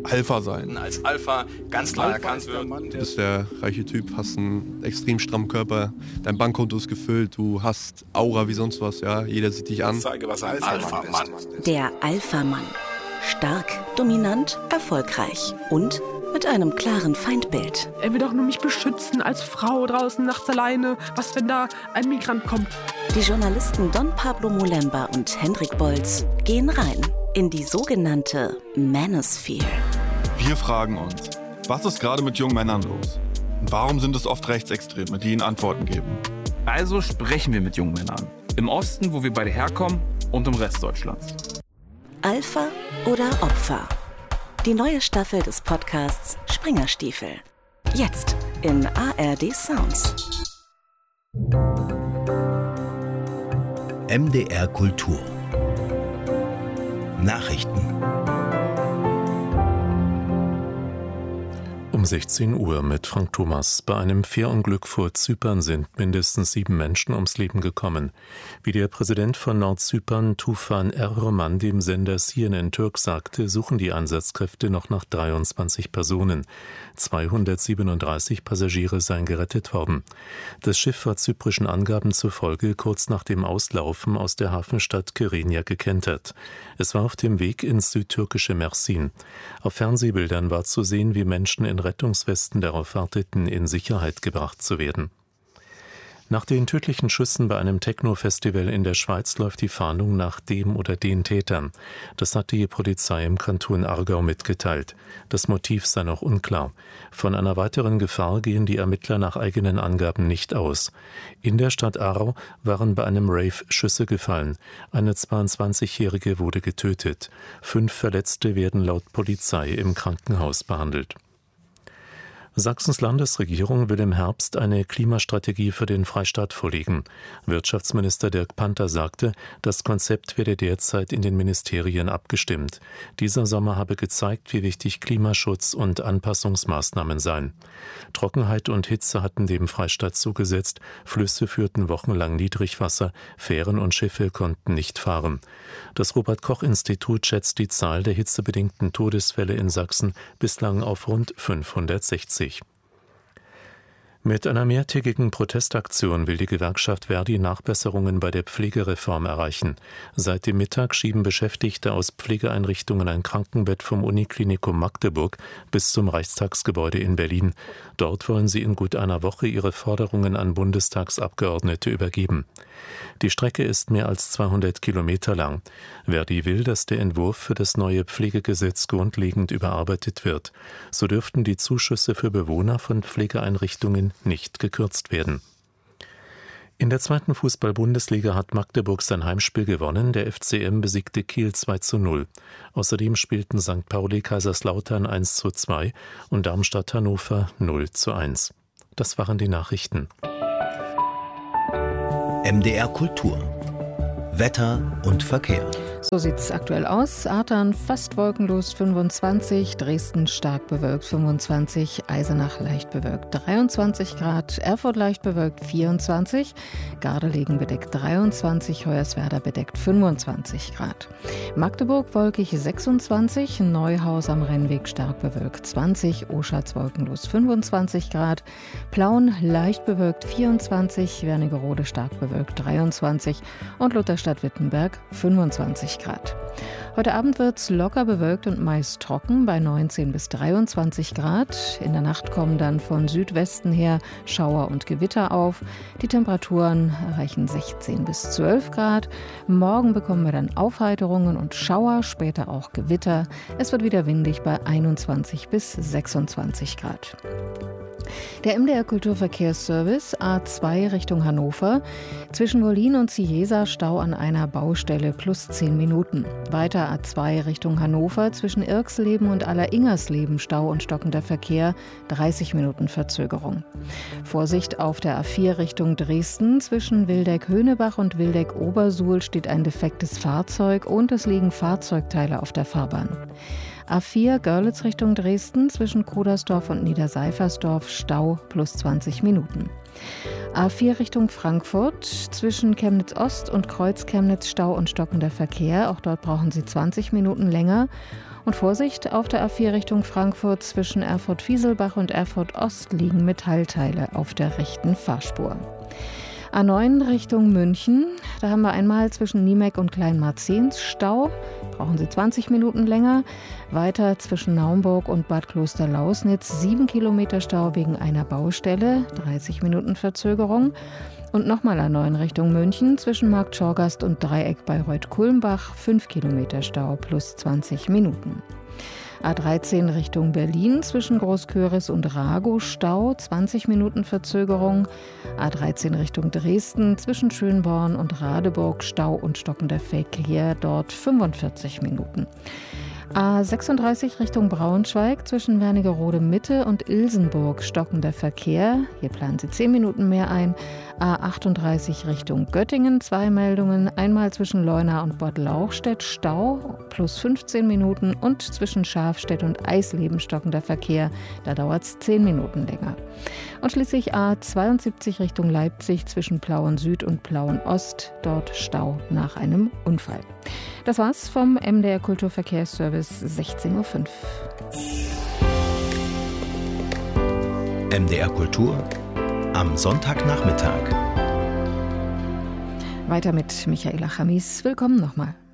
Alpha sein. Als Alpha ganz klar erkannt wird. Du bist der reiche Typ, hast einen extrem strammen Körper, dein Bankkonto ist gefüllt, du hast Aura wie sonst was, ja, jeder sieht dich an. Ich zeige, was Alpha-Mann ist. Der Alpha-Mann. Stark, dominant, erfolgreich und mit einem klaren Feindbild. Er will doch nur mich beschützen als Frau draußen nachts alleine. Was, wenn da ein Migrant kommt? Die Journalisten Don Pablo Molemba und Hendrik Bolz gehen rein in die sogenannte Manosphere. Wir fragen uns, was ist gerade mit jungen Männern los? Und warum sind es oft Rechtsextreme, die ihnen Antworten geben? Also sprechen wir mit jungen Männern. Im Osten, wo wir beide herkommen, und im Rest Deutschlands. Alpha oder Opfer? Die neue Staffel des Podcasts Springerstiefel. Jetzt in ARD Sounds. MDR Kultur. Nachrichten. Um 16 Uhr mit Frank Thomas. Bei einem Fährunglück vor Zypern sind mindestens 7 Menschen ums Leben gekommen. Wie der Präsident von Nordzypern, Tufan Erroman, dem Sender CNN Türk sagte, suchen die Einsatzkräfte noch nach 23 Personen. 237 Passagiere seien gerettet worden. Das Schiff war zyprischen Angaben zufolge kurz nach dem Auslaufen aus der Hafenstadt Kyrenia gekentert. Es war auf dem Weg ins südtürkische Mersin. Auf Fernsehbildern war zu sehen, wie Menschen in Rettungswesten darauf warteten, in Sicherheit gebracht zu werden. Nach den tödlichen Schüssen bei einem Techno-Festival in der Schweiz läuft die Fahndung nach dem oder den Tätern. Das hat die Polizei im Kanton Aargau mitgeteilt. Das Motiv sei noch unklar. Von einer weiteren Gefahr gehen die Ermittler nach eigenen Angaben nicht aus. In der Stadt Aarau waren bei einem Rave Schüsse gefallen. Eine 22-Jährige wurde getötet. 5 Verletzte werden laut Polizei im Krankenhaus behandelt. Sachsens Landesregierung will im Herbst eine Klimastrategie für den Freistaat vorlegen. Wirtschaftsminister Dirk Panther sagte, das Konzept werde derzeit in den Ministerien abgestimmt. Dieser Sommer habe gezeigt, wie wichtig Klimaschutz und Anpassungsmaßnahmen seien. Trockenheit und Hitze hatten dem Freistaat zugesetzt, Flüsse führten wochenlang Niedrigwasser, Fähren und Schiffe konnten nicht fahren. Das Robert-Koch-Institut schätzt die Zahl der hitzebedingten Todesfälle in Sachsen bislang auf rund 560. Mit einer mehrtägigen Protestaktion will die Gewerkschaft Verdi Nachbesserungen bei der Pflegereform erreichen. Seit dem Mittag schieben Beschäftigte aus Pflegeeinrichtungen ein Krankenbett vom Uniklinikum Magdeburg bis zum Reichstagsgebäude in Berlin. Dort wollen sie in gut einer Woche ihre Forderungen an Bundestagsabgeordnete übergeben. Die Strecke ist mehr als 200 Kilometer lang. Verdi will, dass der Entwurf für das neue Pflegegesetz grundlegend überarbeitet wird. So dürften die Zuschüsse für Bewohner von Pflegeeinrichtungen nicht gekürzt werden. In der 2. Fußball-Bundesliga hat Magdeburg sein Heimspiel gewonnen. Der FCM besiegte Kiel 2:0. Außerdem spielten St. Pauli Kaiserslautern 1:2 und Darmstadt Hannover 0:1. Das waren die Nachrichten. MDR Kultur. Wetter und Verkehr. So sieht es aktuell aus. Artern fast wolkenlos 25, Dresden stark bewölkt 25, Eisenach leicht bewölkt 23 Grad, Erfurt leicht bewölkt 24, Gardelegen bedeckt 23, Hoyerswerda bedeckt 25 Grad. Magdeburg wolkig 26, Neuhaus am Rennweg stark bewölkt 20, Oschatz wolkenlos 25 Grad, Plauen leicht bewölkt 24, Wernigerode stark bewölkt 23 und Lutherstadt-Wittenberg 25 Grad. Heute Abend wird es locker bewölkt und meist trocken bei 19 bis 23 Grad. In der Nacht kommen dann von Südwesten her Schauer und Gewitter auf. Die Temperaturen erreichen 16 bis 12 Grad. Morgen bekommen wir dann Aufheiterungen und Schauer, später auch Gewitter. Es wird wieder windig bei 21 bis 26 Grad. Der MDR Kulturverkehrsservice A2 Richtung Hannover. Zwischen Wollin und Ciesa Stau an einer Baustelle plus 10 Minuten. Weiter A2 Richtung Hannover zwischen Irksleben und Alleringersleben Stau und stockender Verkehr, 30 Minuten Verzögerung. Vorsicht auf der A4 Richtung Dresden. Zwischen Wildeck-Höhnebach und Wildeck-Obersuhl steht ein defektes Fahrzeug und es liegen Fahrzeugteile auf der Fahrbahn. A4 Görlitz Richtung Dresden zwischen Kodersdorf und Niederseifersdorf Stau plus 20 Minuten. A4 Richtung Frankfurt zwischen Chemnitz Ost und Kreuz Chemnitz Stau und stockender Verkehr. Auch dort brauchen Sie 20 Minuten länger. Und Vorsicht, auf der A4 Richtung Frankfurt zwischen Erfurt-Fieselbach und Erfurt-Ost liegen Metallteile auf der rechten Fahrspur. A9 Richtung München, da haben wir einmal zwischen Niemeck und Kleinmarzens Stau, brauchen Sie 20 Minuten länger. Weiter zwischen Naumburg und Bad Klosterlausnitz 7 Kilometer Stau wegen einer Baustelle, 30 Minuten Verzögerung. Und nochmal A9 Richtung München zwischen Markt Schorgast und Dreieck Bayreuth-Kulmbach 5 Kilometer Stau plus 20 Minuten. A13 Richtung Berlin zwischen Großköris und Ragow Stau, 20 Minuten Verzögerung. A13 Richtung Dresden zwischen Schönborn und Radeburg Stau und stockender Verkehr, dort 45 Minuten. A36 Richtung Braunschweig zwischen Wernigerode Mitte und Ilsenburg stockender Verkehr. Hier planen Sie 10 Minuten mehr ein. A38 Richtung Göttingen 2 Meldungen. Einmal zwischen Leuna und Bad Lauchstädt Stau plus 15 Minuten und zwischen Schafstedt und Eisleben stockender Verkehr. Da dauert es 10 Minuten länger. Und schließlich A72 Richtung Leipzig zwischen Plauen Süd und Plauen Ost. Dort Stau nach einem Unfall. Das war's vom MDR Kulturverkehrsservice 16.05 Uhr. MDR Kultur am Sonntagnachmittag. Weiter mit Michaela Chamis. Willkommen nochmal.